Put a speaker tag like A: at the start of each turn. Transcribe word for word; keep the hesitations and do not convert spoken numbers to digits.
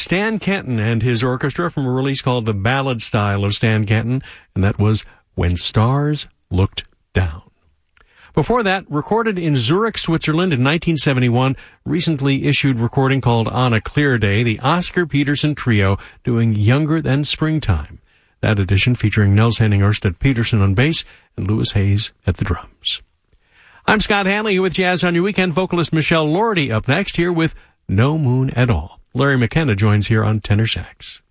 A: Stan Kenton and his orchestra from a release called The Ballad Style of Stan Kenton, and that was When Stars Looked Down. Before that, recorded in Zurich, Switzerland in nineteen seventy-one, recently issued recording called On a Clear Day, the Oscar Peterson Trio doing Younger Than Springtime. That edition featuring Nels Henning Ørsted Peterson on bass and Louis Hayes at the drums. I'm Scott Hanley here with Jazz on Your Weekend. Vocalist Michelle Lordy up next here with No Moon at All. Larry McKenna joins here on tenor sax.